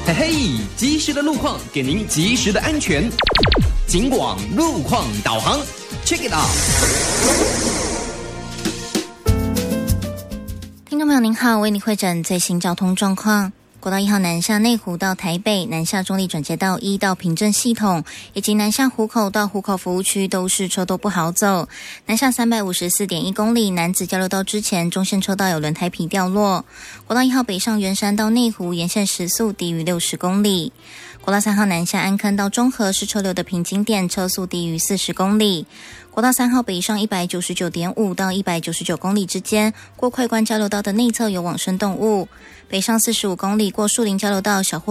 嘿嘿，及时的路况给您及时的安全。警广路况导航 ，Check it out。 听众朋友您好，为您汇诊最新交通状况。国道1号南下内湖到台北，南下中立转接道1到平镇系统，以及南下湖口到湖口服务区都是车多不好走。南下354.1公里，南子交流道之前中线车道有轮胎皮掉落。国道1号北上圆山到内湖，沿线时速低于60公里。国道3号南下安坑到中和是车流的瓶颈点，车速低于40公里。国道3号北上 199.5 到199公里之间，过快关交流道的内侧有往生动物。北上45公里过树林交流道小货